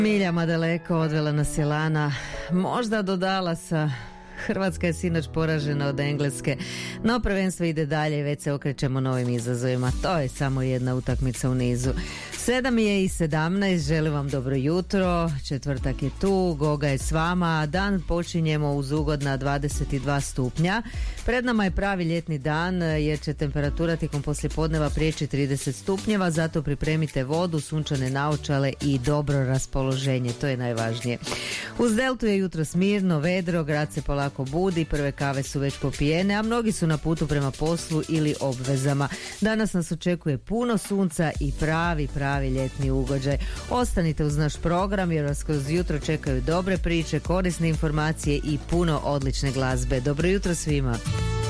Miljama daleko odvela nas je Lana, možda do Dallasa. Hrvatska je sinoć poražena od Engleske, no prvenstvo ide dalje i već se okrećemo novim izazovima. To je samo jedna utakmica u nizu. 7:17, želim vam dobro jutro, četvrtak je tu, Goga je s vama, dan počinjemo uz ugodna 22 stupnja. Pred nama je pravi ljetni dan jer će temperatura tijekom poslijepodneva prijeći 30 stupnjeva, zato pripremite vodu, sunčane naočale i dobro raspoloženje, to je najvažnije. Uz Deltu je jutro smirno, vedro, grad se polako budi, prve kave su već popijene, a mnogi su na putu prema poslu ili obvezama. Danas nas očekuje puno sunca i pravi ljetni ugođaj. Ostanite uz naš program jer vas kroz jutro čekaju dobre priče, korisne informacije i puno odlične glazbe. Dobro jutro svima!